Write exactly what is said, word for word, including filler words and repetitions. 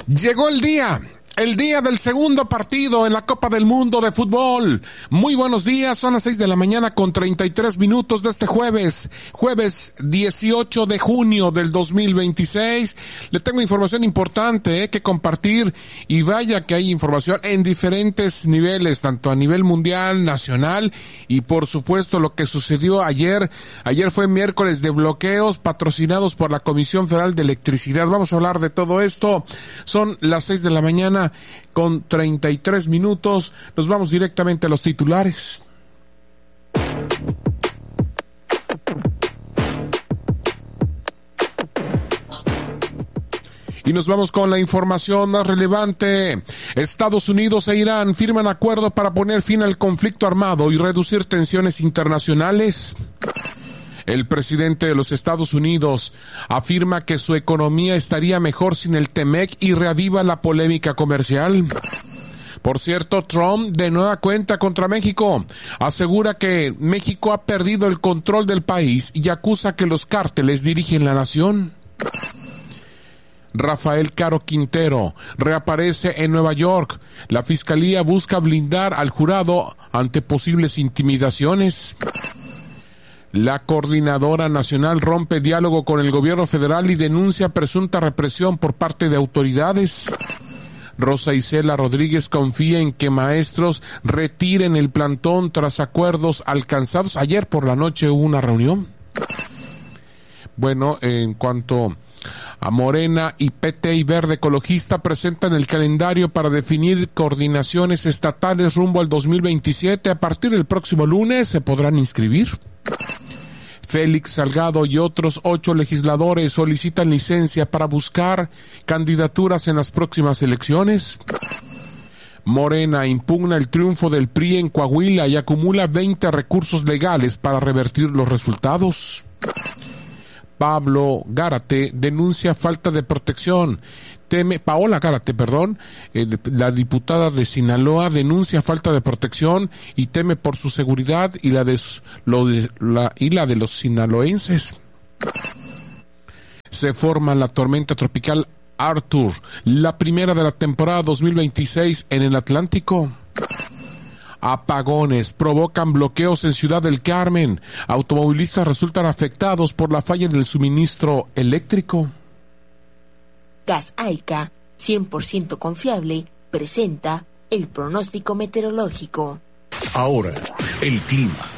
Llegó el día, el día del segundo partido en la Copa del Mundo de Fútbol. Muy buenos días, son las seis de la mañana con treinta y tres minutos de este jueves, jueves dieciocho de junio del dos mil veintiséis. Le tengo información importante eh, que compartir, y vaya que hay información en diferentes niveles, tanto a nivel mundial, nacional, y por supuesto lo que sucedió ayer. Ayer fue miércoles de bloqueos patrocinados por la Comisión Federal de Electricidad. Vamos a hablar de todo esto. Son las seis de la mañana con treinta y tres minutos. Nos vamos directamente a los titulares. Y nos vamos con la información más relevante. Estados Unidos e Irán firman acuerdo para poner fin al conflicto armado y reducir tensiones internacionales. El presidente de los Estados Unidos afirma que su economía estaría mejor sin el T-MEC y reaviva la polémica comercial. Por cierto, Trump de nueva cuenta contra México. Asegura que México ha perdido el control del país y acusa que los cárteles dirigen la nación. Rafael Caro Quintero reaparece en Nueva York. La fiscalía busca blindar al jurado ante posibles intimidaciones. La Coordinadora Nacional rompe diálogo con el gobierno federal y denuncia presunta represión por parte de autoridades. Rosa Isela Rodríguez confía en que maestros retiren el plantón tras acuerdos alcanzados. Ayer por la noche hubo una reunión. Bueno, en cuanto a Morena y P T y Verde Ecologista presentan el calendario para definir coordinaciones estatales rumbo al dos mil veintisiete. A partir del próximo lunes se podrán inscribir. Félix Salgado y otros ocho legisladores solicitan licencia para buscar candidaturas en las próximas elecciones. Morena impugna el triunfo del P R I en Coahuila y acumula veinte recursos legales para revertir los resultados. Pablo Gárate denuncia falta de protección. Teme, Paola Gárate, perdón, eh, la diputada de Sinaloa denuncia falta de protección y teme por su seguridad y la de, lo de, la, y la de los sinaloenses. Se forma la tormenta tropical Arthur, la primera de la temporada dos mil veintiséis en el Atlántico. Apagones provocan bloqueos en Ciudad del Carmen. Automovilistas resultan afectados por la falla del suministro eléctrico. Gas Aica, cien por ciento confiable, presenta el pronóstico meteorológico. Ahora, el clima.